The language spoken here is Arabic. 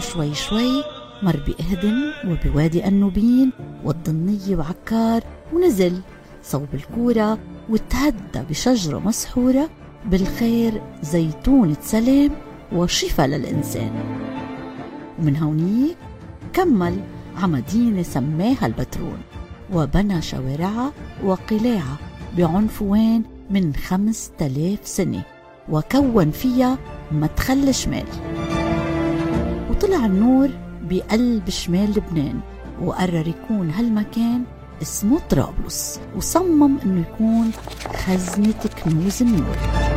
وشوي شوي مر بإهدن وبوادي النوبين والضنية وعكار، ونزل صوب الكورة وتهدى بشجرة مسحورة بالخير زيتونة سلام وشفاء للإنسان. ومن هونيك كمل عمدينة سماها البترون، وبنى شوارعها وقلاعها بعنفوان من 5000 سنة، وكون فيها مدخل الشمال. وطلع النور بقلب شمال لبنان، وقرر يكون هالمكان اسمه طرابلس، وصمم انه يكون خزنة كنوز النور.